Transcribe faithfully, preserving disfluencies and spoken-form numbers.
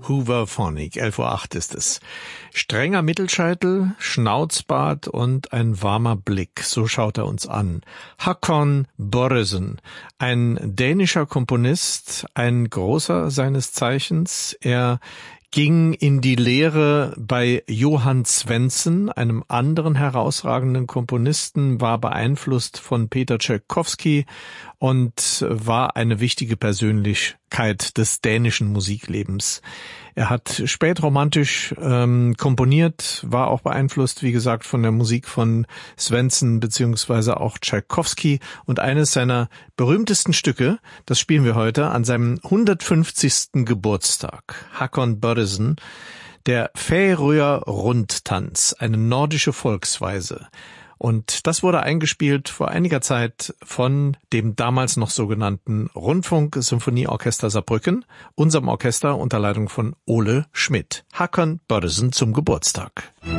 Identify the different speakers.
Speaker 1: Hooverphonic, elf Uhr acht ist es. Strenger Mittelscheitel, Schnauzbart und ein warmer Blick, so schaut er uns an. Håkon Børresen, ein dänischer Komponist, ein großer seines Zeichens. Er ging in die Lehre bei Johann Svensson, einem anderen herausragenden Komponisten, war beeinflusst von Peter Tschaikowski und war eine wichtige Persönlichkeit des dänischen Musiklebens. Er hat spätromantisch ähm, komponiert, war auch beeinflusst, wie gesagt, von der Musik von Svensson beziehungsweise auch Tschaikowski. Und eines seiner berühmtesten Stücke, das spielen wir heute an seinem hundertfünfzigsten Geburtstag. Håkon Børresen, der Færøer Rundtanz, eine nordische Volksweise. Und das wurde eingespielt vor einiger Zeit von dem damals noch sogenannten Rundfunk-Symphonieorchester Saarbrücken, unserem Orchester unter Leitung von Ole Schmidt. Håkon Børresen zum Geburtstag.